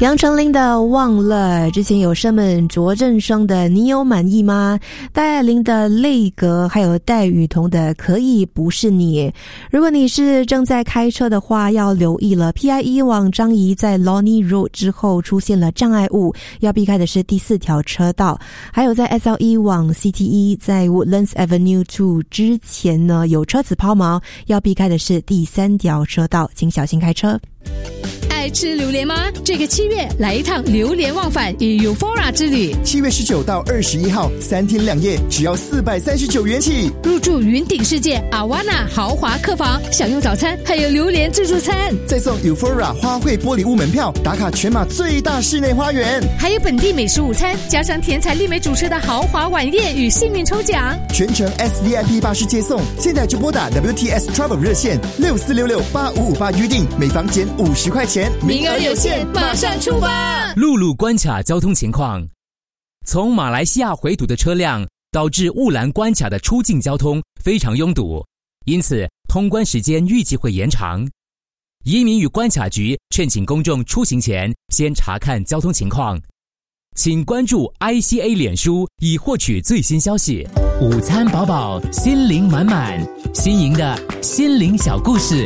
杨丞琳的忘了，之前有生们卓振生的你有满意吗？戴爱玲的泪格，还有戴雨桐的可以不是你。如果你是正在开车的话，要留意了， PIE 往张仪在 Lornie Road 之后出现了障碍物，要避开的是第4条车道。还有在 SLE 往 CTE 在 Woodlands Avenue 2之前呢，有车子抛锚，要避开的是第3条车道，请小心开车。 爱吃榴莲吗？这个7月来一趟榴莲忘返与 Euphoria 之旅。 7月19到21号3天2夜，只要439元起。 入住云顶世界 Awana 豪华客房，享用早餐，还有榴莲自助餐， 再送 Euphoria 花卉玻璃屋门票，打卡全马最大室内花园， 还有本地美食午餐，加上甜彩丽美主持的豪华晚宴与幸运抽奖， 全程 SVIP 巴士接送。现在就拨打 WTS Travel 热线64668558预定，每房减50块钱。 名额有限，马上出发！ 陆路关卡交通情况：从马来西亚回堵的车辆导致雾兰关卡的出境交通非常拥堵，因此通关时间预计会延长。移民与关卡局劝请公众出行前先查看交通情况。请关注 ICA 脸书以获取最新消息。午餐饱饱，心灵满满，新颖的心灵小故事。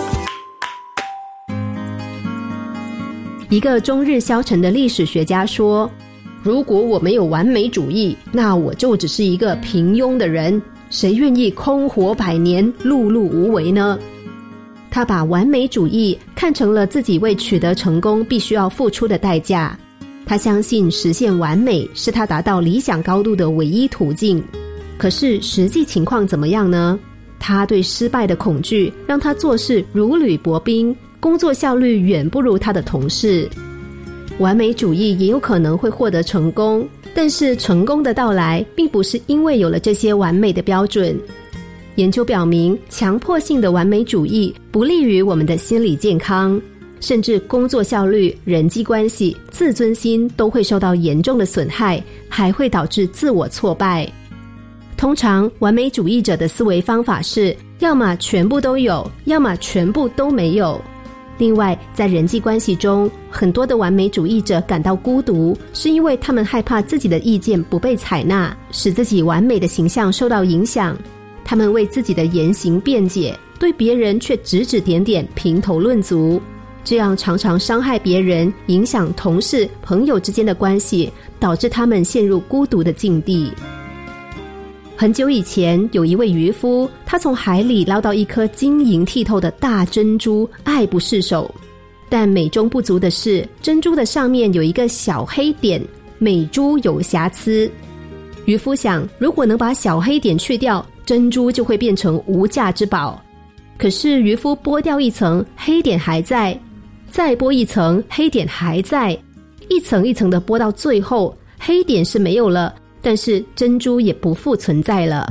一个终日消沉的历史学家说，如果我没有完美主义，那我就只是一个平庸的人，谁愿意空活100年，碌碌无为呢？他把完美主义看成了自己为取得成功必须要付出的代价，他相信实现完美是他达到理想高度的唯一途径。可是实际情况怎么样呢？他对失败的恐惧让他做事如履薄冰，工作效率远不如他的同事。完美主义也有可能会获得成功，但是成功的到来并不是因为有了这些完美的标准。研究表明，强迫性的完美主义不利于我们的心理健康，甚至工作效率、人际关系、自尊心都会受到严重的损害，还会导致自我挫败。通常完美主义者的思维方法是，要么全部都有，要么全部都没有。另外，在人际关系中，很多的完美主义者感到孤独，是因为他们害怕自己的意见不被采纳，使自己完美的形象受到影响。他们为自己的言行辩解，对别人却指指点点，评头论足，这样常常伤害别人，影响同事、朋友之间的关系，导致他们陷入孤独的境地。很久以前，有一位渔夫，他从海里捞到一颗晶莹剔透的大珍珠，爱不释手。但美中不足的是，珍珠的上面有一个小黑点，美珠有瑕疵。渔夫想，如果能把小黑点去掉，珍珠就会变成无价之宝。可是渔夫剥掉一层，黑点还在，再剥一层，黑点还在，一层一层的剥到最后，黑点是没有了，但是珍珠也不复存在了。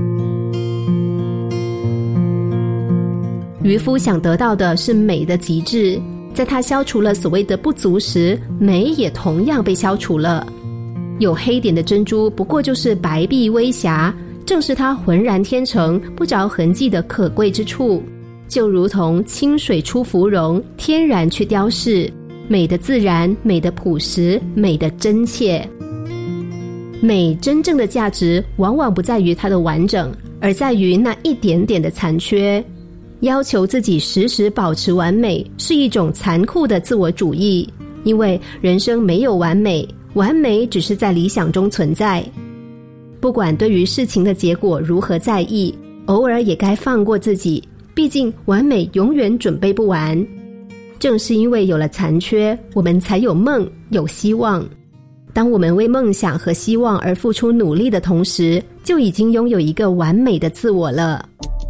渔夫想得到的是美的极致，在他消除了所谓的不足时，美也同样被消除了。有黑点的珍珠不过就是白璧微瑕，正是它浑然天成、不着痕迹的可贵之处。就如同清水出芙蓉，天然去雕饰，美的自然，美的朴实，美的真切。美真正的价值往往不在于它的完整，而在于那一点点的残缺。要求自己时时保持完美，是一种残酷的自我主义，因为人生没有完美，完美只是在理想中存在。不管对于事情的结果如何在意，偶尔也该放过自己，毕竟完美永远准备不完。正是因为有了残缺，我们才有梦，有希望。当我们为梦想和希望而付出努力的同时，就已经拥有一个完美的自我了。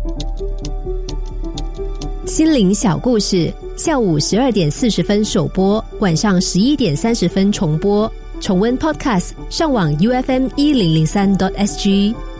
心灵小故事，下午12点40分首播，晚上11点30分重播。重温 Podcast， 上网 UFM1003.SG。